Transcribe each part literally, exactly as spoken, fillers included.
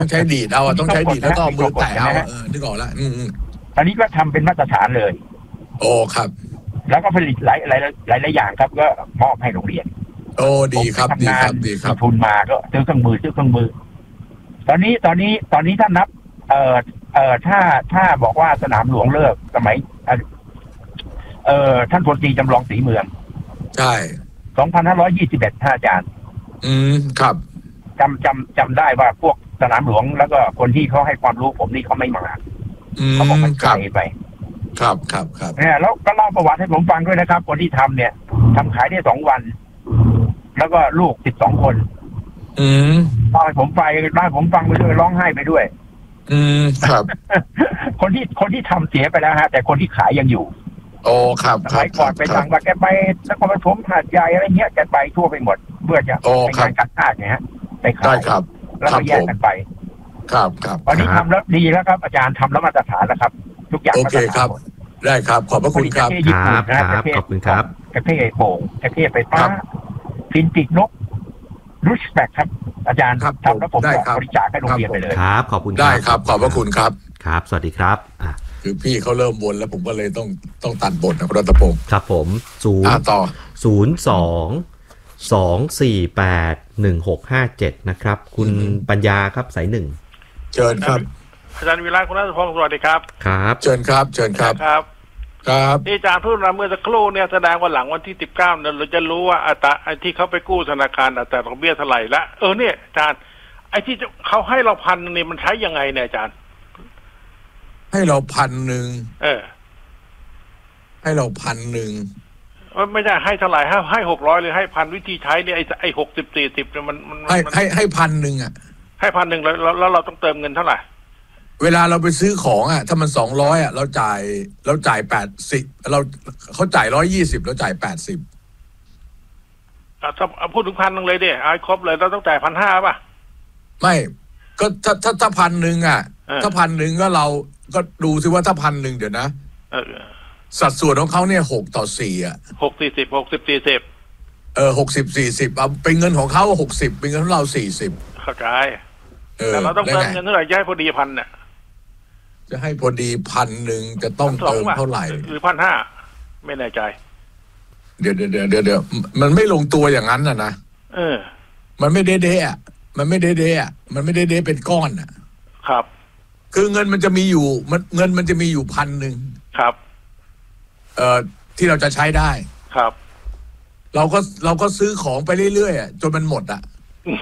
ต้องใช้ดีดเอาต้องใช้ดีดแล้วก็มือแตะเอาเออนึกออกแล้วอืมตอนนี้ก็ทำเป็นมาตรฐานเลยโอ้ครับแล้วก็ผลิตหลายหลายหลายหลายอย่างครับก็มอบให้โรงเรียนโอ้ดีครับดีครับดีครับทุนมาก็ซื้อเครื่องมือซื้อเครื่องมือตอนนี้ตอนนี้ตอนนี้ถ้านับเอ่อเอ่อถ้าถ้าบอกว่าสนามหลวงเลิกสมัยเอ่อท่านพลตรีจำลองศรีเมืองใช่สองพันห้าร้อยยี่สิบเอ็ดท่านอาจารย์อืมครับจำจำจำได้ว่าพวกสนามหลวงแล้วก็คนที่เขาให้ความรู้ผมนี่เขาไม่มาเขาบอกมันไกลไปครับครับครับเนี่ยแล้วก็เล่าประวัติให้ผมฟังด้วยนะครับคนที่ทำเนี่ยทำขายได้สองวัน แล้วก็ลูกสิบสองคนอืมเล่าให้ผมไปเล่าให้ผมฟังไปด้วยร้องไห้ไปด้วยอืมครับคนที่คนที่ทำเสียไปแล้วฮะแต่คนที่ขายยังอยู่โอ้ครับสมัยก่อนไปต่างว่าแกไปนครปฐมหาดใหญ่อะไรเงี้ยแกไปทั่วไปหมดเพื่อจะไปงานกัดชาติเนี่ยฮะไปขายแล้วก็แยกกันไปครับครับตอนนี้ทำแล้วดีแล้วครับอาจารย์ทำแล้วมาตรฐานแล้วครับทุกอย่างโอเคครับได้ครับขอบพระคุณครับครับครับขอบคุณครับประเทศโป่งประเทศไฟฟ้าฟินติกนกรูสแปกครับอาจารย์ทำแล้วผมบริจาคให้โรงเรียนไปเลยครับขอบคุณได้ครับขอบพระคุณครับครับสวัสดีครับคือพี่เขาเริ่มวนแล้วผมก็เลยต้องต้องตัดบทนะพระรัตพงศ์ครับผมศูนย์ต่อศูนย์สองสองสี่แปดหนึ่งหกห้าเจ็ดนะครับคุณปัญญาครับสายหนึ่งเชิญครับอาจารย์วิระคุณรัตพงศ์สวัสดีครับครับเชิญครับเชิญครับครับครับที่อาจารย์พูดมาเมื่อสักครู่เนี่ยแสดงว่าหลังวันที่สิบเก้าเนี่ยเราจะรู้ว่าอัตราไอ้ที่เขาไปกู้ธนาคารอัตราดอกเบี้ยเท่าไหร่ละเออเนี่ยอาจารย์ไอ้ที่เขาให้เราพันเนี่ยมันใช้ยังไงเนี่ยอาจารย์ให้เราพันหนึ่งเออให้เราพันหนึ่งไม่ใช่ให้เท่าไหร่ให้ให้หกร้อยหรือให้พันวิธีใช้เนี่ยไอ้ไอ้หกสิบสี่สิบเนี่ยมันมันให้ให้ให้พันหนึ่งอ่ะให้พันหนึ่งแล้วแล้วเราต้องเติมเงินเท่าไหร่เวลาเราไปซื้อของอ่ะถ้ามันสองร้อยอ่ะเราจ่ายเราจ่ายแปดสิบเราเขาจ่ายร้อยยี่สิบเราจ่ายแปดสิบอ่ะถ้าพูดถึงพันหนึ่งเลยดิเอาครบเลยเราต้องจ่ายพันห้าป่ะไม่ก็ถ้าถ้าถ้าพันหนึ่งอ่ะถ้าพันหนึ่งก็เราก็ดูซิว่าถ้าพันหนึ่งเดี๋ยวนะสัดส่วนของเขาเนี่ยหกต่อสี่อ่ะหกสี่สิบหกสิบสี่สิบเออหกสิบสี่สิบเอาเป็นเงินของเขาหกสิบเป็นเงินของเราสี่สิบเข้าใจแต่เราต้องเติมเงินเท่าไหร่ให้พอดีพันเนี่ยจะให้พอดีพันหนึ่งจะต้องเติมเท่าไหร่หรือพันห้าไม่แน่ใจเดี๋ยวเดี๋ยวเดี๋ยวเดี๋ยวมันไม่ลงตัวอย่างนั้นน่ะนะเออมันไม่เด้เด้อะมันไม่เด้เด้อะมันไม่เด้เด้เป็นก้อนอ่ะครับคือเงินมันจะมีอยู่มันเงินมันจะมีอยู่พันหนึ่งครับเอ่อที่เราจะใช้ได้ครับเราก็เราก็ซื้อของไปเรื่อยๆอ่ะจนมันหมดอ่ะ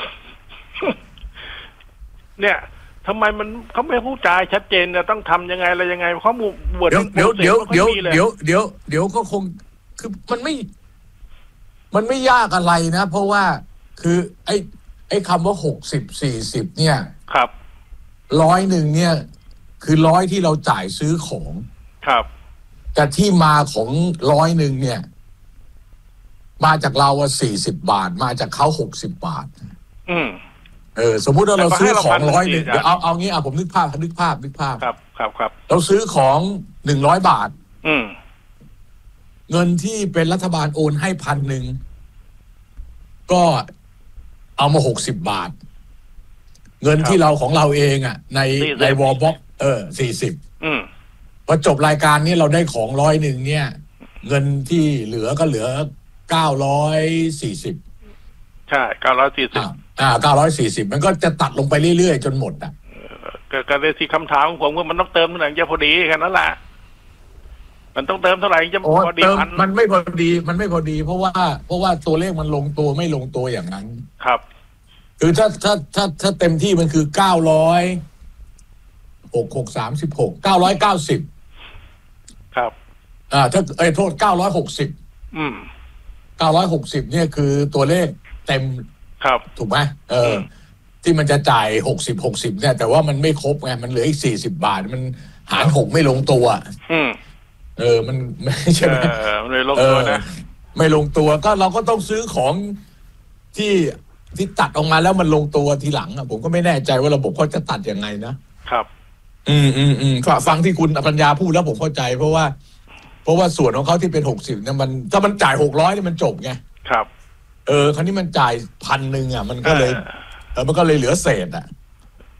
เนี่ยทำไมมันเขาไม่พูดจาชัดเจนจะต้องทำยังไงอะไรยังไงเขาหมู่บทเดี๋ยวเดี๋ยวเดี๋ยวเดี๋ยวเดี๋ยวเดี๋ยวก็คงคือมันไม่มันไม่ยากอะไรนะเพราะว่าคือไอ้ไอ้คำว่าหกสิบสี่สิบเนี่ยครับร้อยหนึ่งเนี่ยคือร้อยที่เราจ่ายซื้อของครับแต่ที่มาของร้อยหนึ่งเนี่ยมาจากเราว่าสี่สิบบาทมาจากเขาหกสิบบาทอืมเออสมมุติว่าเราซื้อของร้อยหนึ่งเดี๋ยวเอาเอางี้อ่ะผมนึกภาพนึกภาพนึกภาพครับครับครับเราซื้อของหนึ่งร้อยบาทอืมเงินที่เป็นรัฐบาลโอนให้พันหนึ่งก็เอามาหกสิบบาทเงินที่เราของเราเองอ่ะในในวอลบ็อกเออสี่สิบพอจบรายการนี้เราได้ของร้อยหนึ่งเนี่ยเงินที่เหลือก็เหลือเก้าร้อยสี่สิบใช่เก้าร้อยสี่สิบอ่าเก้าร้อยสี่สิบมันก็จะตัดลงไปเรื่อยๆจนหมดอ่ะก็เลยที่คำถามของผมว่ามันต้องเติมเท่าไหร่จะพอดีแค่นั้นแหละมันต้องเติมเท่าไหร่จะพอดีพันมันไม่พอดีมันไม่พอดีเพราะว่าเพราะว่าตัวเลขมันลงตัวไม่ลงตัวอย่างนั้นครับคือถ้าถ้าถ้าถ้าเต็มที่มันคือเก้าร้อยหกหกสามสิบหกเก้าร้อยเก้าสิบครับอ่าถ้าเอ้ยโทษเก้าร้อยหกสิบอืมเก้าร้อยหกสิบเนี่ยคือตัวเลขเต็มครับถูกไหมเออที่มันจะจ่ายหกสิบหกสิบเนี่ยแต่ว่ามันไม่ครบไงมันเหลืออีกสี่สิบบาทมันหารหกไม่ลงตัวอืมเออมันไม่ใช่ไหมเออไม่ลงตัวนะไม่ลงตัวก็เราก็ต้องซื้อของที่ที่ตัดออกมาแล้วมันลงตัวทีหลังอ่ะผมก็ไม่แน่ใจว่าระบบเขาจะตัดยังไงนะครับอืมอืมอืมฟังที่คุณปัญญาพูดแล้วผมเข้าใจเพราะว่าเพราะว่าส่วนของเขาที่เป็นหกสิบเนี่ยมันถ้ามันจ่ายหกร้อยเนี่ยมันจบไงครับเออคราวนี้มันจ่ายพันหนึ่งอ่ะมันก็เลยเออมันก็เลยเหลือเศษอ่ะ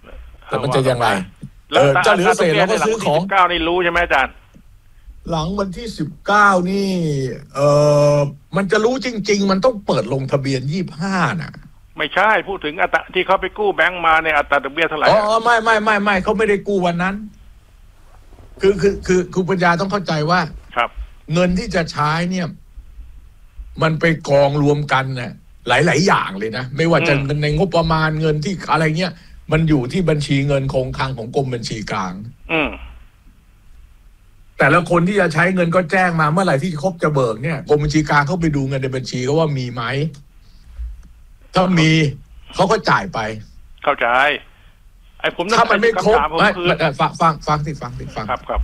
แต่มันจะยังไงแล้เอวอเจ้าเหลือเศษเราก็ซื้อของเก้านี่รู้ใช่ไหมอาจารย์หลังวันที่สิบเก้านี่ เออมันจะรู้จริง ๆ มันต้องเปิดลงทะเบียนยี่สิบห้าน่ะไม่ใช่พูดถึงอัตราที่เขาไปกู้แบงก์มาเนี่ยอัตราดอกเบี้ยเท่าไหร่อ๋อไม่ไม่ไม่ไม่เขาไม่ได้กู้วันนั้น คือคือคือคุณปัญญาต้องเข้าใจว่าครับเงินที่จะใช้เนี่ย มันไปกองรวมกันเนี่ยหลาย ๆ อย่างเลยนะไม่ว่าจะเงินในงบประมาณเงินที่อะไรเงี้ยมันอยู่ที่บัญชีเงินคงคลังของกรมบัญชีกลางอืมแต่ละคนที่จะใช้เงินก็แจ้งมาเมื่อไหร่ที่ครบจะเบิกเนี่ยกรมบัญชีกลางเขาไปดูเงินในบัญชีก็ว่ามีไหมถ้ามีเขาก็จ่ายไปเข้าใจไอ้ผมถ้ามันไม่ครบคำถามผมไม่คือฟังฟังฟังสิฟังสิฟังครับครับ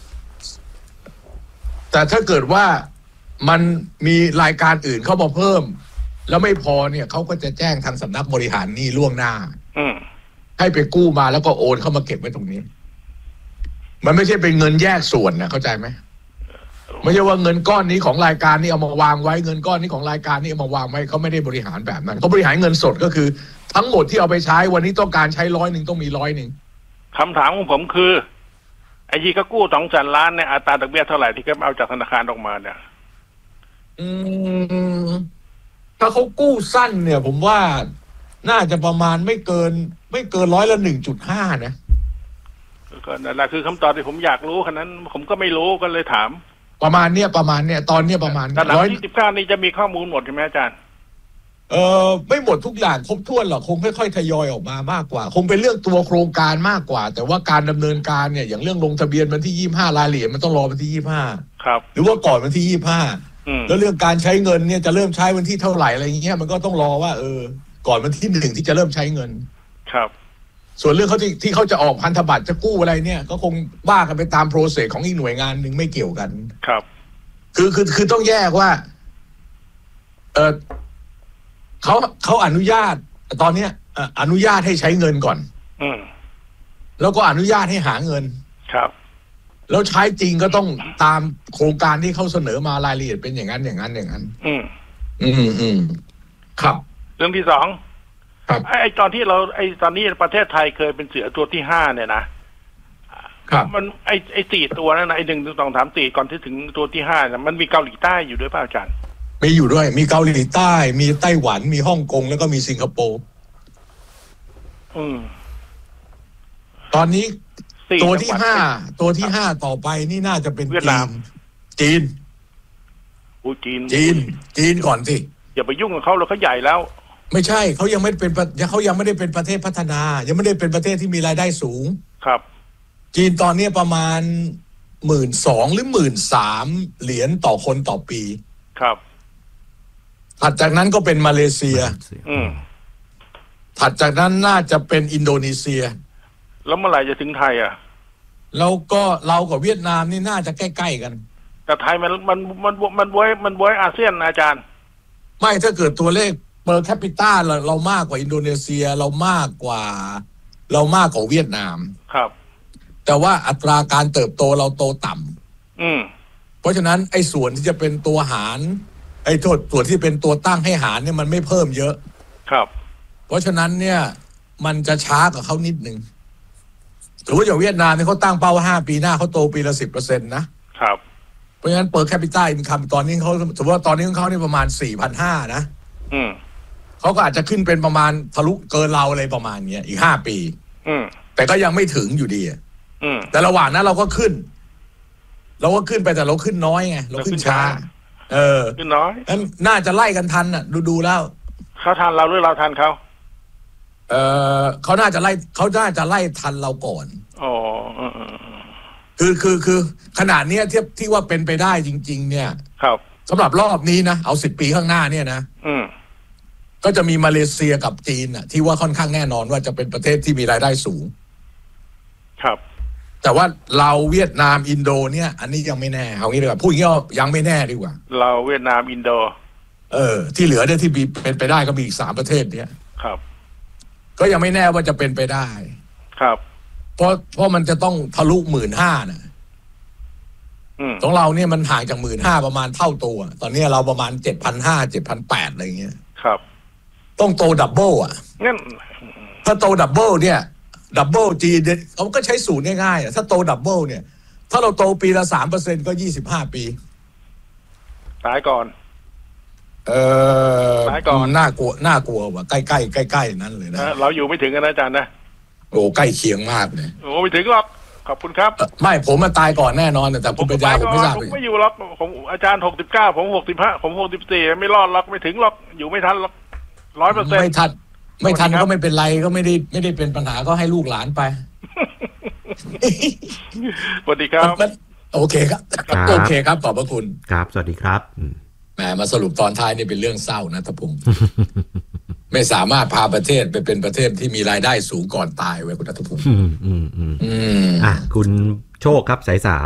แต่ถ้าเกิดว่ามันมีรายการอื่นเข้ามาเพิ่ม แล้วไม่พอเนี่ยเขาก็จะแจ้งทางสำนักบริหารหนี้ล่วงหน้าอืมให้ไปกู้มาแล้วก็โอนเข้ามาเก็บไว้ตรงนี้ มันไม่ใช่เป็นเงินแยกส่วนนะเข้าใจไหมไม่ใช่ว่าเงินก้อนนี้ของรายการนี้เอามาวางไว้เงินก้อนนี้ของรายการนี้เอามาวางไว้เขาไม่ได้บริหารแบบนั้นเขาบริหารเงินสดก็คือ ทั้งหมดที่เอาไปใช้วันนี้ต้องการใช้ร้อยหนึ่งต้องมีร้อยหนึ่งคำถามของผมคือไอ้ที่เขากู้สองแสนล้านเนี่ยอัตราดอกเบี้ยเท่าไหร่ที่เขาเอาจากธนาคารออกมาเนี่ยอืมถ้าเขากู้สั้นเนี่ย ผมว่าน่าจะประมาณไม่เกิน ไม่เกินร้อยละหนึ่งจุดห้านะก็นั่นแหละคือคำตอบที่ผมอยากรู้ขนาดนั้น ผมก็ไม่รู้ก็เลยถามประมาณเนี้ยประมาณเนี้ยตอนเนี้ยประมาณแต่หลังร้อยที่สิบเก้านี้จะมีข้อมูลหมดใช่ไหมอาจารย์เออไม่หมดทุกอย่างครบถ้วนหรอกคงค่อยๆทยอยออกมามากกว่า คงเป็นเรื่องตัวโครงการมากกว่า แต่ว่าการดำเนินการเนี่ยอย่างเรื่องลงทะเบียนวันที่ยี่สิบห้ารายละเอียดมันต้องรอวันที่ยี่สิบห้าครับหรือว่าก่อนวันที่ยี่สิบห้าอืมแล้วเรื่องการใช้เงินเนี่ยจะเริ่มใช้วันที่เท่าไหร่อะไรอย่างเงี้ยมันก็ต้องรอว่าเออก่อนวันที่หนึ่งที่จะเริ่มใช้เงินครับส่วนเรื่องเขาที่ที่เขาจะออกพันธบัตรจะกู้อะไรเนี่ยก็คงบ้ากันไปตามโปรเซสของอีกหน่วยงานหนึ่งไม่เกี่ยวกันครับคือคือคือต้องแยกว่า เออเขาเขาอนุญาตตอนเนี้ยเอ่ออนุญาตให้ใช้เงินก่อนอืมแล้วก็อนุญาตให้หาเงินครับแล้วใช้จริงก็ต้องตามโครงการที่เขาเสนอมารายละเอียดเป็นอย่างนั้นอย่างนั้นอย่างนั้นอืมอืมอืมครับเรื่องที่สองครับไอ้ไอ้ตอนที่เราไอ้ตอนนี้ประเทศไทยเคยเป็นเสือตัวที่ห้าเนี่ยนะครับ มันไอ้ไอ้สี่ตัวนั่นนะไอ้หนึ่งสองสามสี่ก่อนที่ถึงตัวที่ห้าเนี่ยมันมีเกาหลีใต้อยู่ด้วยป่ะอาจารย์มีอยู่ด้วย มีเกาหลีใต้ มีไต้หวัน มีฮ่องกงแล้วก็มีสิงคโปร์อืมตอนนี้สี่ตัวที่จังหดห้าตัวที่ห้าต่อไปนี่น่าจะเป็นเวียดจีนามน จีนอูจีนจีน จีนก่อนสิอย่าไปยุ่งกับเขาเราเขาใหญ่แล้วไม่ใช่เขายังไม่เป็นประเขายังไม่ได้เป็นประเทศพัฒนา ยังไม่ได้เป็นประเทศที่มีรายได้สูงครับจีนตอนนี้ประมาณหมื่นสองหรือหมื่นสามเหรียญต่อคนต่อปีครับถัดจากนั้นก็เป็นมาเลเซียอืมถัดจากนั้นน่าจะเป็นอินโดนีเซียแล้วเมื่อไหร่จะถึงไทยอ่ะแล้วก็เรากับเวียดนามนี่น่าจะใกล้ๆกันแต่ไทยมันมันมันมันบวยมันบวยอาเซียนนะอาจารย์ไม่ถ้าเกิดตัวเลขเปอร์แคปิตาเราเรามากกว่าอินโดนีเซียเรามากกว่า เรามากกว่าเวียดนามครับแต่ว่าอัตราการเติบโตเราโตต่ำอืมเพราะฉะนั้นไอ้ส่วนที่จะเป็นตัวหารไอ้โทษส่วนที่เป็นตัวตั้งให้หารเนี่ยมันไม่เพิ่มเยอะครับเพราะฉะนั้นเนี่ย มันจะช้ากว่าเขานิดนึงถือว่าอย่างเวียดนามเนี่ยเขาตั้งเป้าห้าปีหน้าเขาโตปีละสิบเปอร์เซ็นต์นะครับ เพราะฉะนั้นเปิดแคปิตาอินคัมตอนนี้เขาสมมติว่าตอนนี้ของเขาเนี่ยประมาณสี่พันห้านะอืมเขาก็อาจจะขึ้นเป็นประมาณทะลุเกินเราอะไรประมาณเนี้ยอีกห้าปีอืมแต่ก็ยังไม่ถึงอยู่ดีอะอืมแต่ระหว่างนั้นเราก็ขึ้น เราก็ขึ้นไปแต่เราขึ้นน้อยไงเราขึ้นช้า เออขึ้นน้อยนั้นน่าจะไล่กันทันอ่ะ ดูดูแล้วเขาทานเราหรือเราทานเขาเออเขาน่าจะไล่เขาน่าจะไล่ทันเราก่อนอ๋อเออเออเออคือคือคือขนาดเนี้ยเทียบที่ว่าเป็นไปได้จริง ๆ เนี่ยครับสำหรับรอบนี้นะเอาสิบปีข้างหน้าเนี่ยนะอืมก็จะมีมาเลเซียกับจีนอ่ะ ที่ว่าค่อนข้างแน่นอนว่าจะเป็นประเทศที่มีรายได้สูงครับแต่ว่าเราเวียดนามอินโดเนี่ย อันนี้ยังไม่แน่เอางี้ดีกว่าพูดอย่างนี้ยังไม่แน่ดีกว่าเราเวียดนามอินโดเออที่เหลือเนี่ยที่มีเป็นไปได้ก็มีอีกสามประเทศเนี่ยครับก็ยังไม่แน่ว่าจะเป็นไปได้ครับเพราะเพราะมันจะต้องทะลุหมื่นห้านะอืมของเราเนี่ยมันห่างจากหมื่นห้าประมาณเท่าตัว ตอนนี้เราประมาณเจ็ดพันห้าเจ็ดพันแปดอะไรเงี้ยครับต้องโตดับเบิลอ่ะงั้นถ้าโตดับเบิลเนี่ยดับเบิลจีเขาก็ใช้สูตรง่ายๆถ้าโตดับเบิลเนี่ยถ้าเราโตปีละสามเปอร์เซ็นต์ก็ยี่สิบห้าปีตายก่อนเออตายก่อนน่ากลัวน่ากลัวว่ะใกล้ๆใกล้ๆนั้นเลยนะเราอยู่ไม่ถึงกันนะอาจารย์นะโอ้ใกล้เคียงมากเลยโอ้ไม่ถึงหรอกขอบคุณครับไม่ผมมาตายก่อนแน่นอนแต่ผมเป็นยาผมไม่ทราบผมไม่อยู่หรอกผมอาจารย์หกสิบเก้าผมหกสิบห้าผมหกสิบสี่ไม่รอดหรอกไม่ถึงหรอกอยู่ไม่ทันหรอกร้อยเปอร์เซ็นต์ไม่ทันไม่ทันก็ไม่เป็นไรก็ไม่ได้ไม่ได้เป็นปัญหาก็ให้ลูกหลานไปสวัสดีครับโอเคครับโอเคครับขอบพระคุณครับสวัสดีครับแหมมาสรุปตอนท้ายนี่เป็นเรื่องเศร้านะทพงศ์ไม่สามารถพาประเทศไปเป็นประเทศที่มีรายได้สูงก่อนตายไว้คุณนัทพงศ์อืมอืมอืมอืมอ่ะคุณโชคครับสายสาม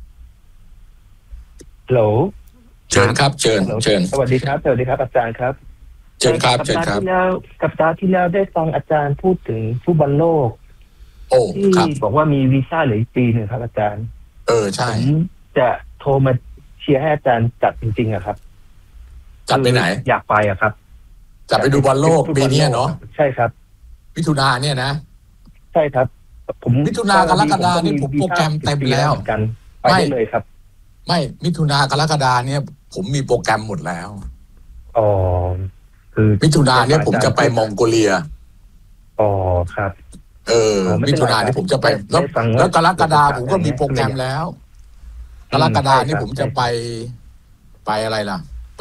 ฮัลโหลเชิญครับเชิญเชิญสวัสดีครับสวัสดีครับอาจารย์ครับเชิญครับเชิญครับที่แล้วกับตาที่แล้วได้ฟังอาจารย์พูดถึงฟุตบอลโลกโอ้ที่บอกว่ามีวีซ่าเหลืออีกปีหนึ่งครับอาจารย์เออใช่ผมจะโทรมาเชียร์ให้อาจารย์จัดจริงๆอะครับจัดไปไหนอยากไปอะครับจัดไปดูบอลโลกปีนี้เนาะใช่ครับมิถุนาเนี่ยนะใช่ครับผมมิถุนากรกฎานี่ผมโปรแกรมเต็มแล้วกันไปได้เลยครับไม่มิถุนากรกฎาเนี่ยผมมีโปรแกรมหมดแล้วอ๋อคือมิถุนาเนี่ยผมจะไปมองโกเลียอ๋อครับเออมิถุนานี่ผมจะไปแล้วแล้วกรกฎาผมก็มีโปรแกรมแล้วกรกฎานี่ผมจะไปไปอะไรล่ะไป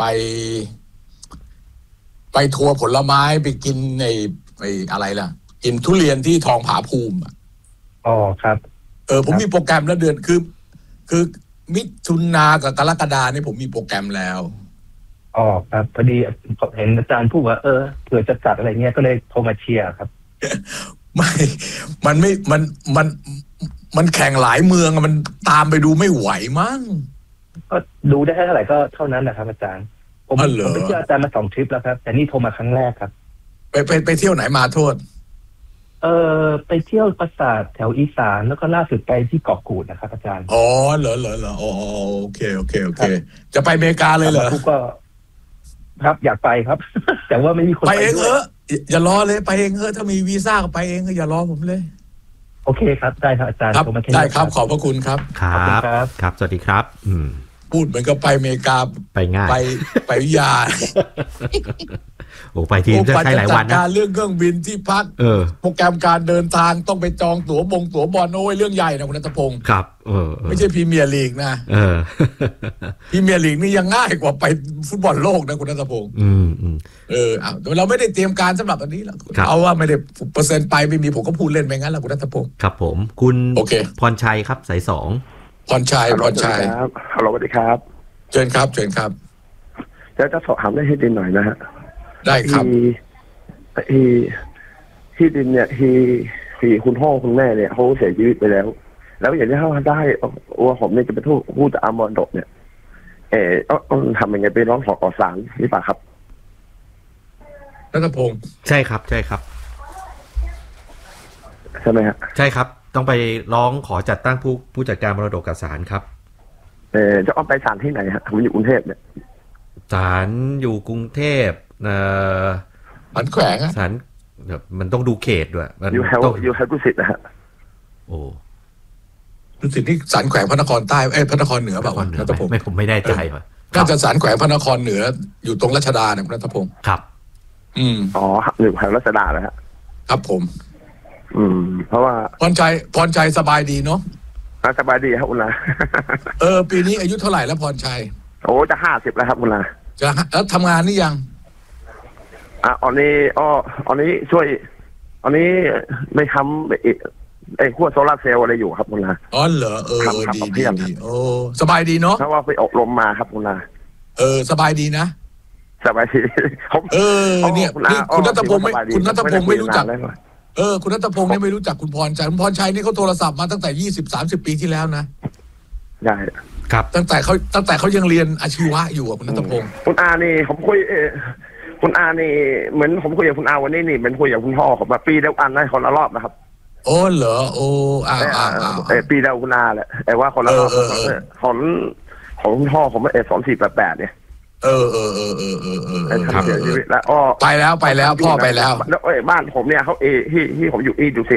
ไปทัวร์ผลไม้ไปกินในไปอะไรล่ะกินทุเรียนที่ทองผาภูมิอ๋อครับเออผมมีโปรแกรมแล้วเดือนคือคือมิถุนากับกรกฎานี่ผมมีโปรแกรมแล้วอ๋อครับพอดีเห็นอาจารย์พูดว่าเออเผื่อจะจัดอะไรเงี้ยก็เลยโทรมาเชียร์ครับไม่มันไม่มันมันมันแข่งหลายเมืองมันตามไปดูไม่ไหวมั้งก็ดูได้เท่าไหร่ก็เท่านั้นแหละครับอาจารย์ผมผมไปเที่ยวอาจารย์มาสองทริปแล้วครับแต่นี่โทรมาครั้งแรกครับไปไปไปเที่ยวไหนมาโทษเออไปเที่ยวปราสาทแถวอีสานแล้วก็ล่าสุดไปที่เกาะกูดนะครับอาจารย์อ๋อเหรอเหรอเหรออ๋อโอเคโอเคโอเคจะไปอเมริกาเลยเหรอก็ครับอยากไปครับแต่ว่าไม่มีคนไปเองเอออย่ารอเลยไปเองเออถ้ามีวีซ่าก็ไปเองอย่ารอผมเลยโอเคครับได้ครับอาจารย์ได้ครับขอบพระคุณครับครับครับสวัสดีครับอืมพูดเหมือนกับไปอเมริกาไปง่ายไปไปยาโอ้ไปทีจะใช้หลายวันนะการเรื่องเครื่องบินที่พักโปรแกรมการเดินทางต้องไปจองตั๋วบงตั๋วบอลโอ้ยเรื่องใหญ่นะคุณณัฐพงศ์ครับเออไม่ใช่พรีเมียร์ลีกนะเออพรีเมียร์ลีกนี่ยังง่ายกว่าไปฟุตบอลโลกนะคุณณัฐพงศ์อืมอืมเออเอาเราไม่ได้เตรียมการสำหรับอันนี้แล้วเอาว่าไม่ได้เปอร์เซ็นต์ไปไม่มีผมก็พูดเล่นไปงั้นแหละคุณณัฐพงศ์ครับผมคุณโอเคพรชัยครับสายสองพรชัยพรชัยครับฮัลโหลสวัสดีครับเชิญครับเชิญครับจะจะสอบถามได้ให้ดินหน่อยนะฮะได้ครับที่ที่ดินเนี่ยที่ที่คุณพ่อคุณแม่เนี่ยเขาเสียชีวิตไปแล้วแล้วอย่างที่เขาได้ว่าผมเนี่ยจะไปพูดพูดอามรดกเนี่ยเออต้องทำยังไงไปร้องขอต่อศาลนี่ป่ะครับณัฐพงศ์ใช่ครับใช่ครับใช่ไหมฮะใช่ครับต้องไปร้องขอจัดตั้งผู้ผู้จัดการมรดกกับศาลครับเออจะเอาไปศาลที่ไหนฮะผมอยู่กรุงเทพเนี่ยศาลอยู่กรุงเทพเอ่อศาลแขวงศาลมันต้องดูเขตด้วยมันอยู่แถวอยู่แถวดุสิตนะฮะโอ้ดุสิตนี่ศาลแขวงพระนครใต้เอ้ยพระนครเหนือเปล่าวะณัฐพงศ์ไม่ผมไม่แน่ใจว่ะน่าจะศาลแขวงพระนครเหนืออยู่ตรงรัชดาเนี่ยณัฐพงศ์ครับอืมอ๋ออยู่แถวรัชดาเลยฮะครับผมอืมเพราะว่าพรชัยพรชัยสบายดีเนาะสบายดีครับคุณนาเออปีนี้อายุเท่าไหร่แล้วพรชัยโอ้จะห้าสิบแล้วครับคุณนาจะแล้วทำงานนี่ยังอ่ะอันนี้อ๋ออันนี้ช่วยอันนี้ไม่ทำไอ้ขั้วโซลาร์เซลล์อะไรอยู่ครับคุณนาอ๋อเหรอเออดีดีดีโอ้สบายดีเนาะเพราะว่าไปอบรมมาครับคุณนาเออสบายดีนะสบายดีเออเนี่ยคุณณัฐพงศ์ไม่คุณณัฐพงศ์ไม่รู้จักเออคุณณัฐพงศ์นี่ไม่รู้จักคุณพรชัยคุณพรชัยนี่เขาโทรศัพท์มาตั้งแต่ยี่สิบสามสิบปีที่แล้วนะใช่ครับตั้งแต่เขาตั้งแต่เขายังเรียนอาชีวะอยู่คุณณัฐพงศ์คุณอานี่ผมคุยเออคุณอานี่เหมือนผมคุยกับคุณอาวันนี้นี่เป็นคุยกับคุณพ่อผมมาปีเดียวกันได้คนละรอบนะครับโอ้เหรอโอ้อ่าอ่าเออปีเดียวคุณอาแหละแต่ว่าคนละรอบของของคุณพ่อผมเออสองสี่แปดแปดเนี่ยเออเออเออเออเออเออครับแล้วอ๋อไปแล้วไปแล้วพ่อไปแล้วแล้วเอ้บ้านผมเนี่ยเขาเอที่ที่ผมอยู่อีดูสิเนี่ย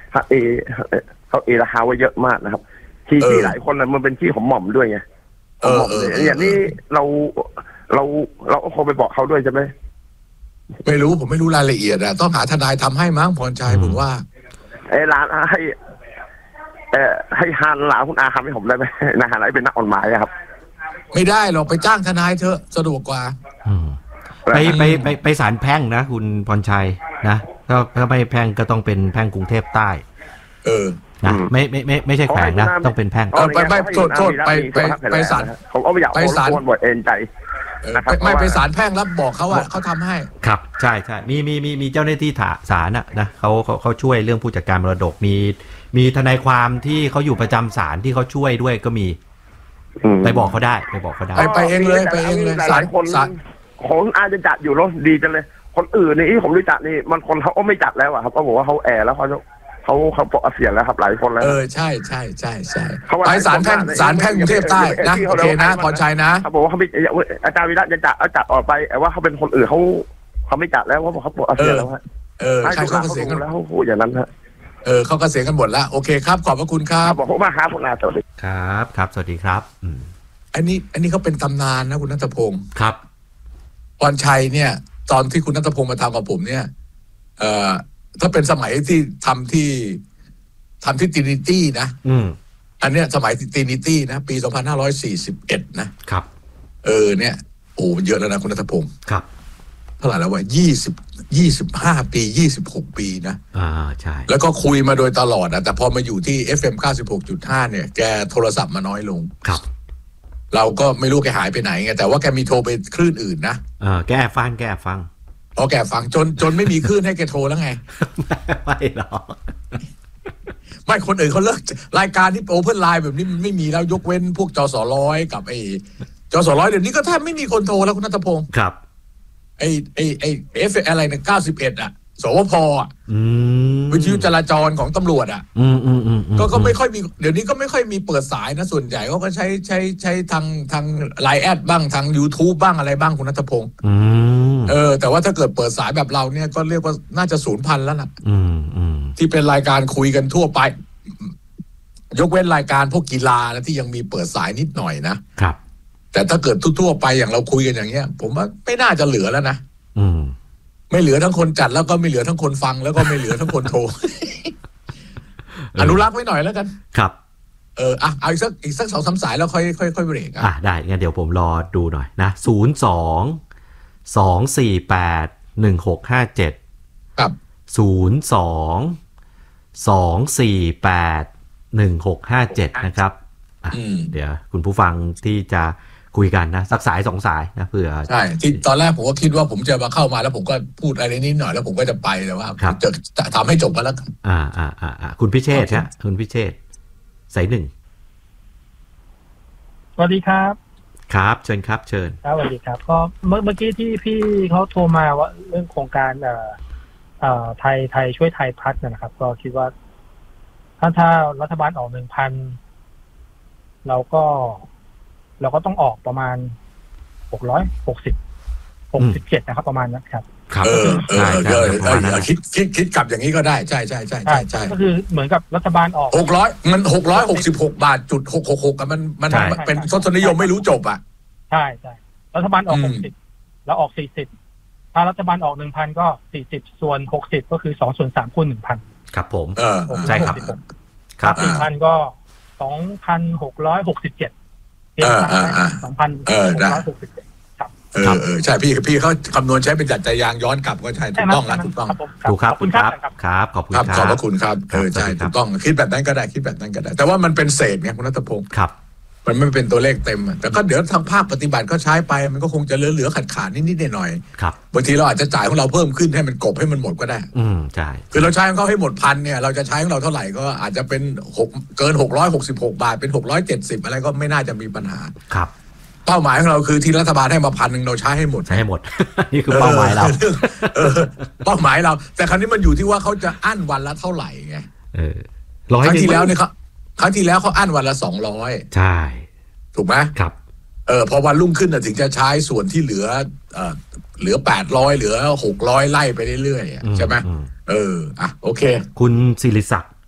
เอเขาเอราคาไว้เยอะมากนะครับที่ที่หลายคนนะมันเป็นที่ของหม่อมด้วยไงของหม่อมเนี่ยอย่างนี้เราเราเราก็คงไปบอกเขาด้วยใช่ไหมไม่รู้ผมไม่รู้รายละเอียดอะต้องหาทนายทำให้มั้งพรชัยผมว่าไอ้ร้านให้เอ่อให้ฮานหลานคุณอาทำให้ผมได้ไหมนะฮะไหนเป็นนักกฎหมายครับไม่ได้หรอกไปจ้างทนายเถอะสะดวกกว่าไปไปไปไปศาลแพ่งนะคุณพรชัยนะถ้าถ้าไม่แพ่งก็ต้องเป็นแพ่งกรุงเทพใต้เออนะไม่ไม่ไม่ไม่ใช่แขวงนะต้องเป็นแพ่งไปไปโทษโทษไปไปไปศาลผมก็ไม่อยากไปศาลบ่อยเอ็นใจไม่ไปศาลแพ่งแล้วบอกเขาว่าเขาทำให้ครับใช่ใช่มีมีมีมีเจ้าหน้าที่ศาลน่ะนะเขาเขาเขาช่วยเรื่องผู้จัดการมรดกมีมีทนายความที่เขาอยู่ประจำศาลที่เขาช่วยด้วยก็มีไปบอกเขาได้ไปบอกเขาได้ไปไปเองเลยไปเองเลยศาลคนของอาจะจัดอยู่รถดีจังเลยคนอื่นนี่ผมรู้จักนี่มันคนเขาก็ไม่จัดแล้วอะครับก็บอกว่าเขาแอร์แล้วเขาเขาเขาปลดเสียแล้วครับหลายคนแล้วเออใช่ใช่ใช่ใช่ไปศาลแพ่งศาลแพ่งกรุงเทพใต้นะโอเคนะพรชัยนะเขาบอกว่าเขาไม่อาจารย์วิระจะจัดเอาจัดออกไปแต่ว่าเขาเป็นคนอื่นเขาเขาไม่จัดแล้วเพราะเขาปลดเสียแล้วฮะเออใช่เขาเกษียณกันแล้วเขาพูดอย่างนั้นฮะเออเขาเกษียณกันหมดแล้วโอเคครับขอบพระคุณครับบอกว่าครับคุณอาสวัสดีครับครับสวัสดีครับอืมอันนี้อันนี้เขาเป็นตำนานนะคุณณัฐพงศ์ครับพรชัยเนี่ยตอนที่คุณณัฐพงศ์มาทำกับผมเนี่ยเอ่อถ้าเป็นสมัยที่ทำที่ทำที่ตรินิตี้นะอืมอันเนี้ยสมัยตรินิตี้นะปีสองพันห้าร้อยสี่สิบเอ็ดนะครับเออเนี่ยโอ้เยอะแล้วนะคุณณัฐพงศ์ครับเท่าไหร่แล้ววะยี่สิบยี่สิบห้าปียี่สิบหกปีนะอ่าใช่แล้วก็คุยมาโดยตลอดนะแต่พอมาอยู่ที่ เอฟ เอ็ม เก้าสิบหกจุดห้า เนี่ยแกโทรศัพท์มาน้อยลงครับเราก็ไม่รู้แกหายไปไหนไงแต่ว่าแกมีโทรไปคลื่นอื่นนะเออแกฟังแกฟังอ๋อแกฟังจนจนไม่มีคลื่นให้แกโทรแล้วไงไม่หรอกไม่คนอื่นเขาเลิกรายการที่โอเพ่นไลน์แบบนี้มันไม่มีแล้วยกเว้นพวกจสร้อยกับไอ้จสร้อยเดี๋ยวนี้ก็แทบไม่มีคนโทรแล้วคุณณัฐพงศ์ครับไอ้ไอ้ไอ้เอฟอะไรเนี่ยเก้าสิบเอ็ดอ่ะสวพอ่ะวิทยุจราจรของตำรวจอ่ะก็ก็ไม่ค่อยมีเดี๋ยวนี้ก็ไม่ค่อยมีเปิดสายนะส่วนใหญ่เขาก็ใช้ใช้ใช้ทางทางไลน์แอดบ้างทาง YouTube บ้างอะไรบ้างคุณณัฐพงศ์เออแต่ว่าถ้าเกิดเปิดสายแบบเราเนี่ยก็เรียกว่าน่าจะสูญพันธุ์แล้วล่ะที่เป็นรายการคุยกันทั่วไปยกเว้นรายการพวกกีฬานะที่ยังมีเปิดสายนิดหน่อยนะครับแต่ถ้าเกิดทั่วๆไปอย่างเราคุยกันอย่างเงี้ยผมว่าไม่น่าจะเหลือแล้วนะอืมไม่เหลือทั้งคนจัดแล้วก็ไม่เหลือทั้งคนฟังแล้วก็ไม่เหลือทั้งคนโทร อนุรักษ์ไว้หน่อยแล้วกันครับเอออ่ะเอาอีกสักอีกสักสองสามสายแล้วค่อยค่อยค่อยเบรกอ่ะได้งั้นเดี๋ยวผมรอดูหน่อยนะศูนย์สองสองสี่แปดหนึ่งหกห้าเจ็ดครับศูนย์สองสองสี่แปดหนึ่งหกห้าเจ็ดนะครับเดี๋ยวคุณผู้ฟังที่จะคุยกันนะสักสายสองสายนะเพื่อใช่ที่ตอนแรกผมก็คิดว่าผมจะมาเข้ามาแล้วผมก็พูดอะไรนิดหน่อยแล้วผมก็จะไปแต่ว่าจะทำให้จบกันแล้วกันอ่าอ่าอ่าคุณพิเชษฮะคุณพิเชษสายหนึ่งสวัสดีครับครับเชิญครับเชิญครับสวัสดีครับก็เมื่อเมื่อกี้ที่พี่เขาโทรมาว่าเรื่องโครงการเอ่อเอ่อไทยไทยช่วยไทยพัฒน์นะครับก็คิดว่าถ้าถ้ารัฐบาลออกหนึ่งพันเราก็เราก็ต้องออกประมาณหกร้อยหกสิบหกสิบเจ็ดนะครับประมาณนั้นครับครับเออเออเออเออคิดคิดคิดกลับอย่างนี้ก็ได้ใช่ใช่ใช่ใช่ใช่ก็คือเหมือนกับรัฐบาลออกหกร้อยมันหกร้อยหกสิบหกบาทจุดหกหกหกมันมันเป็นทศนิยมไม่รู้จบอ่ะใช่ใช่รัฐบาลออกหกสิบแล้วออกสี่สิบถ้ารัฐบาลออกหนึ่งพันก็สี่สิบส่วนหกสิบก็คือสองส่วนสามคูณหนึ่งพันครับผมเออใช่ครับครับหนึ่งพันก็สองพันหกร้อยหกสิบเจ็ดเออเออสองพันเออได้เออเออใช่พี่พี่เขาคำนวณใช้เป็นจัดใจยางย้อนกลับก็ใช่ถูกต้องแล้วถูกต้องถูกครับขอบคุณครับครับขอบคุณครับขอบพระคุณครับเออใช่ถูกต้องคิดแบบนั้นก็ได้คิดแบบนั้นก็ได้แต่ว่ามันเป็นเศษไงคุณณัฐพงศ์ครับมันไม่เป็นตัวเลขเต็มแต่ก็เดี๋ยวทางภาคปฏิบัติก็ใช้ไปมันก็คงจะเหลือๆขาดๆนิดๆหน่อยๆครับบางทีเราอาจจะจ่ายของเราเพิ่มขึ้นให้มันกบให้มันหมดก็ได้อืมใช่คือเราใช้ของเขาให้หมดพันเนี่ยเราจะใช้ของเราเท่าไหร่ก็อาจจะเป็นหกเกินหกร้อยหกสิบหกบาทเป็นหกร้อยเจ็ดสิบอะไรก็ไม่น่าจะมีปัญหาครับเป้าหมายของเราคือที่รัฐบาลให้มาพันหนึ่งเราใช้ให้หมดใช้ให้หมด นี่คือเป้าหมายเราเป้าหมายเราแต่ครั้งนี้มันอยู่ที่ว่าเขาจะอั้นวันละเท่าไหร่ไงเออร้อยครั้งที่แล้วเนี่ยเขาครั้งที่แล้วเขาอั้นวันละสองร้อยใช่ถูกไหมครับเออพอวันรุ่งขึ้นถึงจะใช้ส่วนที่เหลือเอ่อเหลือแปดร้อยเหลือหกร้อยไล่ไปเรื่อยๆใช่ไหมเอออ่ะโอเคคุณศิริศักดิ์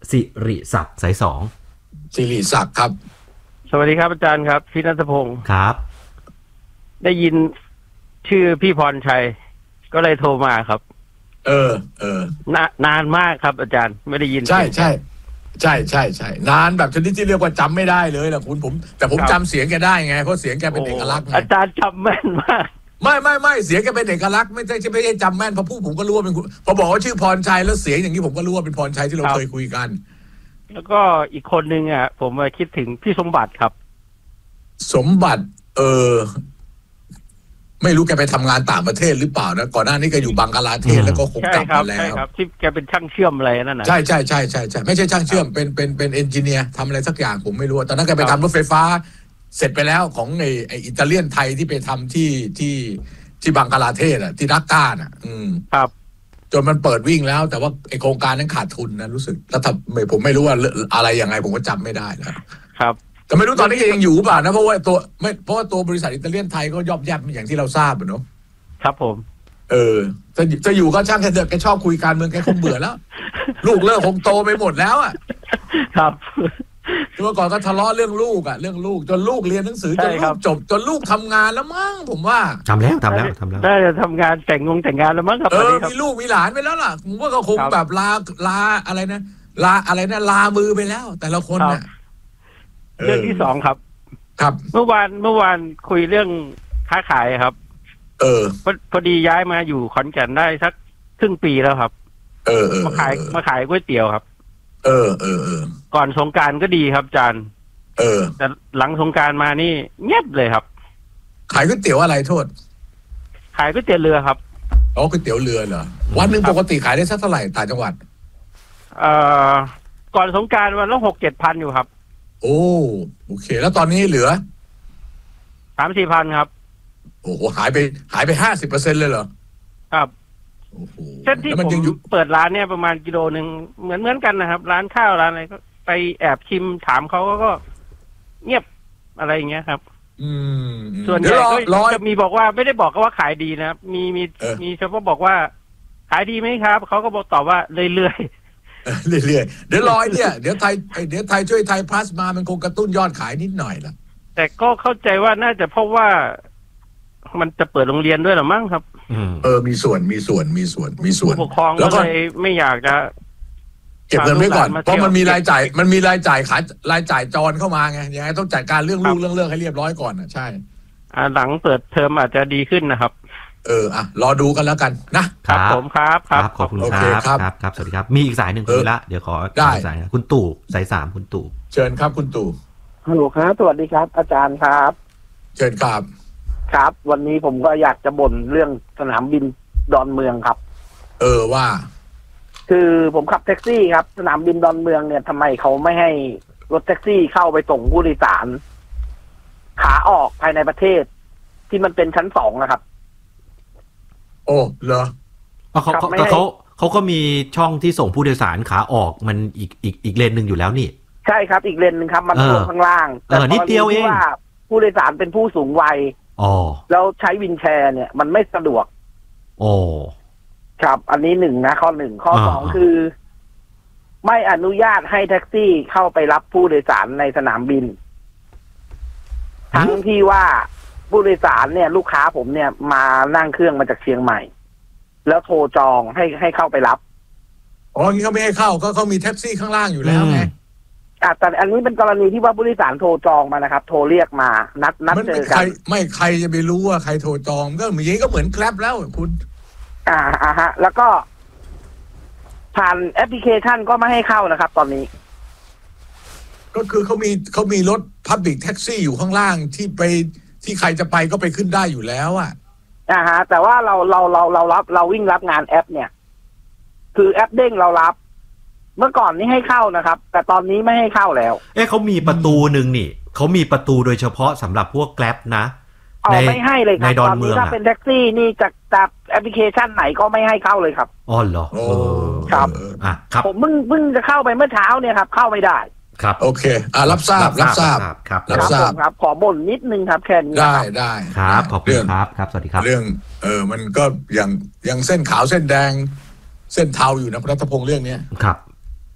สิริศักดิ์สายสองสิริศักดิ์ครับสวัสดีครับอาจารย์ครับพี่ณัฐพงศ์ครับได้ยินชื่อพี่พรชัยก็เลยโทรมาครับเออเออน, นานมากครับอาจารย์ไม่ได้ยินใช่ใช่ใช่ใช่ใช่นานแบบชนิดที่เรียกว่าจำไม่ได้เลยล่ะคุณผมแต่ผมจำเสียงแกได้ไงเพราะเสียงแกเป็นเอกลักษณ์อาจารย์จำแม่นมากไม่ไม่ไม่เสียงแกเป็นเอกลักษณ์ไม่ใช่ไม่ใช่จำแม่นพอพูดผมก็รู้ว่าเป็นพอบอกว่าชื่อพรชัยแล้วเสียงอย่างนี้ผมก็รู้ว่าเป็นพรชัยที่เราเคยคุยกันแล้วก็อีกคนนึงอ่ะผมคิดถึงพี่สมบัติครับสมบัติเออไม่รู้แกไปทำงานต่างประเทศหรือเปล่านะก่อนหน้านี้แกอยู่บังกลาเทศแล้วก็คงกลับมาแล้วใช่ครับที่แกเป็นช่างเชื่อมอะไรนั่นนะใช่ใช่ใช่ใช่ใช่ไม่ใช่ช่างเชื่อมเป็นเป็นเป็นเอนจิเนียร์ทำอะไรสักอย่างผมไม่รู้ตอนนั้นแกไปทำรถไฟฟ้าเสร็จไปแล้วของไอไออิตาเลียนไทยที่ไปทำที่ที่ที่บังกลาเทศอ่ะที่ดักกาอ่ะอืมครับจนมันเปิดวิ่งแล้วแต่ว่าไอโครงการนั้นขาดทุนนะรู้สึกแล้วถ้าผมไม่รู้ว่าอะไรยังไงผมก็จำไม่ได้แล้วครับแต่ไม่รู้ตอนนี้ยังอยู่เปล่านะเพราะว่าตัวไม่เพราะว่าตัวบริษัทอิตาเลียนไทยก็ย่อมแย่อย่างที่เราทราบเนาะครับผมเออจะจะอยู่ก็ช่างแค่เถอะแกชอบคุยการเมืองแกคงเบื่อแล้วลูกเลิกคงโตไปหมดแล้วอ่ะครับเมื่อก่อนก็ทะเลาะเรื่องลูกอ่ะเรื่องลูกจนลูกเรียนหนังสือจนลูกจบจนลูกทำงานแล้วมั้งผมว่าทำแล้วทำแล้วทำแล้วได้จะทำงานแต่งงงแต่งงานแล้วมั้งครับเออมีลูกมีหลานไปแล้วล่ะผมว่าก็คงแบบลาลาอะไรนะลาอะไรนะลามือไปแล้วแต่ละคนเนี่ยเรื่องที่สองครับครับเมื่อวานเมื่อวานคุยเรื่องค้าขายครับเออพอพอดีย้ายมาอยู่ขอนแก่นได้สักครึ่งปีแล้วครับเออเออมาขายมาขายก๋วยเตี๋ยวครับเออเออเออก่อนสงกรานต์ก็ดีครับอาจารย์เออแต่หลังสงกรานต์มานี่เงียบเลยครับขายก๋วยเตี๋ยวอะไรโทษขายก๋วยเตี๋ยวเรือครับอ๋อก๋วยเตี๋ยวเรือเหรอวันหนึ่งปกติขายได้สักเท่าไหร่ต่างจังหวัดเอ่อก่อนสงกรานต์วันละหกเจ็ดพันอยู่ครับโอ้โอเคแล้วตอนนี้เหลือสามสี่พันครับโอ้โหหายไปหายไปห้าสิบเปอร์เซ็นต์เลยเหรอครับเช่นที่ผมเปิดร้านเนี่ยประมาณกิโลหนึ่งเหมือนเหมือนกันนะครับร้านข้าวร้านอะไรก็ไปแอบชิมถามเขาก็เงียบอะไรอย่างเงี้ยครับอืมส่วนใหญ่ก็จะมีบอกว่าไม่ได้บอกว่าขายดีนะมีมีมีเฉพาะบอกว่าขายดีไหมครับเขาก็บอกตอบว่าเรื่อยๆเรื่อยๆเดี๋ยวรอยเนี่ยเดี๋ยวไทยเดี๋ยวไทยช่วยไทยพลัสมามันคงกระตุ้นยอดขายนิดหน่อยละแต่ก็เข้าใจว่าน่าจะเพราะว่ามันจะเปิดโรงเรียนด้วยหรือมั้งครับเออมีส่วนมีส่วนมีส่วนมีส่วนผู้ปกครองก็เลยไม่อยากจะเก็บเงินไว้ก่อนเพราะมันมีรายจ่ายมันมีรายจ่ายขายรายจ่ายจรเข้ามาไงยังไงต้องจัดการเรื่องลูกเรื่องเรื่องให้เรียบร้อยก่อนนะใช่อ่าหลังเปิดเทอมอาจจะดีขึ้นนะครับเอออ่ะรอดูกันแล้วกันนะครับผมครับครับขอบคุณครับครับครับสวัสดีครับมีอีกสายหนึ่งคุยละเดี๋ยวขอได้สายคุณตู่สายสามคุณตู่เชิญครับคุณตู่ฮัลโหลครับสวัสดีครับอาจารย์ครับเชิญครับครับวันนี้ผมก็อยากจะบ่นเรื่องสนามบินดอนเมืองครับเออว่าคือผมขับแท็กซี่ครับสนามบินดอนเมืองเนี่ยทำไมเขาไม่ให้รถแท็กซี่เข้าไปส่งผู้โดยสารขาออกภายในประเทศที่มันเป็นชั้นสองนะครับโอ้เหรอเขาเขาเขาเขาก็มีช่องที่ส่งผู้โดยสารขาออกมันอีกอีกอีกเลนหนึ่งอยู่แล้วนี่ใช่ครับอีกเลนหนึ่งครับมันลงข้างล่างแต่นิดเดียวเองว่าผู้โดยสารเป็นผู้สูงวัยอ๋อแล้วใช้วินแชร์เนี่ยมันไม่สะดวกโอ้ครับอันนี้หนึ่งนะข้อหนึ่งข้อสองคือไม่อนุญาตให้แท็กซี่เข้าไปรับผู้โดยสารในสนามบินทั้งที่ว่าผู้โดยสารเนี่ยลูกค้าผมเนี่ยมานั่งเครื่องมาจากเชียงใหม่แล้วโทรจองให้ให้เข้าไปรับอ๋องี้เขาไม่ให้เข้าก็เขามีแท็กซี่ข้างล่างอยู่แล้วไงอ่ะแต่อันนี้เป็นกรณีที่ว่าผู้โดยสารโทรจองมานะครับโทรเรียกมานัดนัดเจอกันไม่ใครจะไปรู้ว่าใครโทรจองก็อย่างนี้ก็เหมือนแกร็บแล้วคุณอ่าอ่าฮะแล้วก็ผ่านแอปพลิเคชันก็ไม่ให้เข้านะครับตอนนี้ก็คือเขามีเขามีรถพับบิกแท็กซี่อยู่ข้างล่างที่ไปที่ใครจะไปก็ไปขึ้นได้อยู่แล้วอ่ะอ่าฮะแต่ว่าเราเราเราเรารับเราวิ่งรับงานแอปเนี่ยคือแอปเด้งเรารับเมื่อก่อนนี้ให้เข้านะครับแต่ตอนนี้ไม่ให้เข้าแล้วเอ๊ะเขามีประตูหนึ่งนี่เขามีประตูโดยเฉพาะสำหรับพวกแกร็บนะอ๋อไม่ให้เลยครับตอนนี้ถ้าเป็นแท็กซี่นี่จากจากแอปพลิเคชันไหนก็ไม่ให้เข้าเลยครับอ๋อเหรอครับอ่ะครับผมเพิ่งเพิ่งจะเข้าไปเมื่อเช้าเนี่ยครับเข้าไม่ได้ครับโอเคอ่ะรับทราบรับทราบครับรับทราบครับขอบ่นนิดนึงครับแค่นี้ได้ได้ครับขอบคุณครับครับสวัสดีครับเรื่องเออมันก็อย่างอย่างเส้นขาวเส้นแดงเส้นเทาอยู่นะพระรัตพงษ์เรื่องนี้ครับ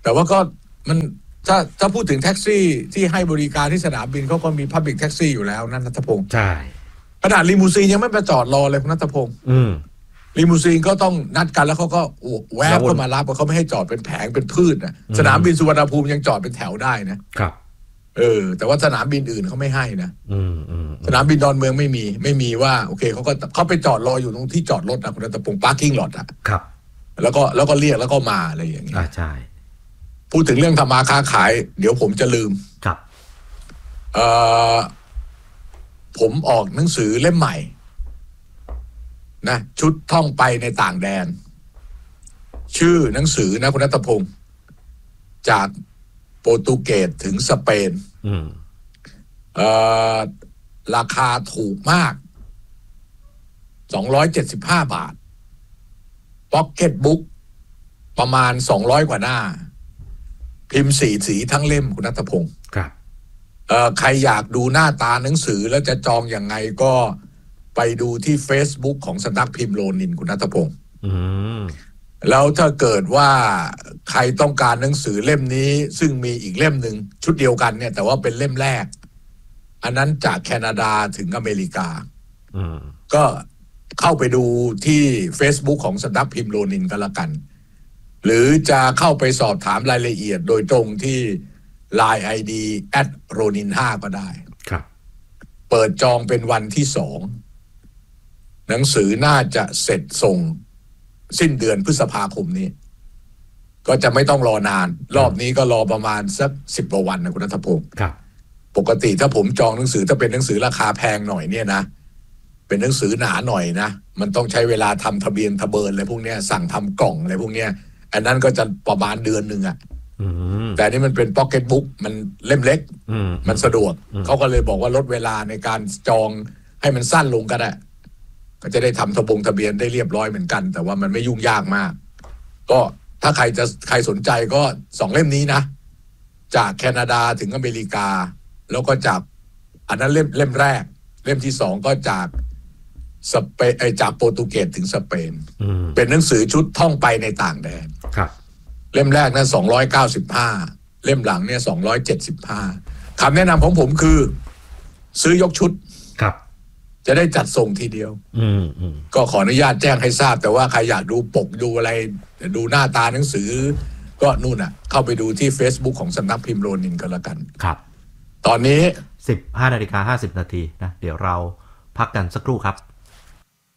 แต่ว่าก็มันถ้าถ้าพูดถึงแท็กซี่ที่ให้บริการที่สนามบินเขาก็มีพับลิกแท็กซี่อยู่แล้วนั่นนัทพงศ์ใช่ขนาดลิมูซีนยังไม่ไปจอดรอเลยคุณนัทพงศ์อืมลิมูซีนก็ต้องนัดกันแล้วเขาก็แวะเข้ามารับเพราะเขาไม่ให้จอดเป็นแผงเป็นพืชนะสนามบินสุวรรณภูมิยังจอดเป็นแถวได้นะครับเออแต่ว่าสนามบินอื่นเขาไม่ให้นะอืมอืมสนามบินดอนเมืองไม่มีไม่มีว่าโอเคเขาก็เขาไปจอดรออยู่ตรงที่จอดรถนะคุณนัทพงศ์พาร์กิ้งล็อตอ่ะครับแล้วก็แล้วก็เรียกแล้วก็มาอะไรอย่างเงี้ยอ่าใช่พูดถึงเรื่องทำมาค้าขายเดี๋ยวผมจะลืมครับเอ่อผมออกหนังสือเล่มใหม่นะชุดท่องไปในต่างแดนชื่อหนังสือนะคุณณัฐพงศ์จากโปรตุเกสถึงสเปนเอ่อราคาถูกมากสองร้อยเจ็ดสิบห้าบาทพ็อกเก็ตบุ๊กประมาณสองร้อยกว่าหน้าพิมพ์สีสีทั้งเล่มคุณณัฐพงศ์ครับเอ่อใครอยากดูหน้าตาหนังสือแล้วจะจองอย่างไงก็ไปดูที่ Facebook ของสำนักพิมพ์โลนินคุณณัฐพงศ์แล้วถ้าเกิดว่าใครต้องการหนังสือเล่มนี้ซึ่งมีอีกเล่มหนึ่งชุดเดียวกันเนี่ยแต่ว่าเป็นเล่มแรกอันนั้นจากแคนาดาถึงอเมริกาก็เข้าไปดูที่ Facebook ของสำนักพิมพ์โลนินก็แล้วกันหรือจะเข้าไปสอบถามรายละเอียดโดยตรงที่ ไลน์ ไอ ดี แอท โรนินห้า ก็ได้ครับเปิดจองเป็นวันที่สองหนังสือน่าจะเสร็จส่งสิ้นเดือนพฤษภาคมนี้ก็จะไม่ต้องรอนานรอบนี้ก็รอประมาณสักสิบกว่าวันนะคุณณัฐพงศ์ครับปกติถ้าผมจองหนังสือถ้าเป็นหนังสือราคาแพงหน่อยเนี่ยนะเป็นหนังสือหนาหน่อยนะมันต้องใช้เวลาทำทะเบียนทะเบินอะไรพวกเนี้ยสั่งทำกล่องอะไรพวกเนี้ยอันนั้นก็จะประมาณเดือนหนึ่งอะแต่นี่มันเป็นพ็อกเก็ตบุ๊กมันเล่มเล็กมันสะดวกเขาก็เลยบอกว่าลดเวลาในการจองให้มันสั้นลงก็ได้ก็จะได้ทำทะบงทะเบียนได้เรียบร้อยเหมือนกันแต่ว่ามันไม่ยุ่งยากมากก็ถ้าใครจะใครสนใจก็สองเล่มนี้นะจากแคนาดาถึงอเมริกาแล้วก็จากอันนั้นเล่มเล่มแรกเล่มที่สองก็จากสเปนไอจากโปรตุเกสถึงสเปนเป็นหนังสือชุดท่องไปในต่างแดนครับเล่มแรกนั้นสองร้อยเก้าสิบห้าเล่มหลังเนี่ยสองร้อยเจ็ดสิบห้าคำแนะนำของผมคือซื้อยกชุดครับจะได้จัดส่งทีเดียวอืมอืมก็ขออนุญาตแจ้งให้ทราบแต่ว่าใครอยากดูปกดูอะไรดูหน้าตาหนังสือก็นู่นอ่ะเข้าไปดูที่ Facebook ของสำนักพิมพ์โลนินก็แล้วกันครับตอนนี้สิบห้านาฬิกาห้าสิบนาทีนะเดี๋ยวเราพักกันสักครู่ครับ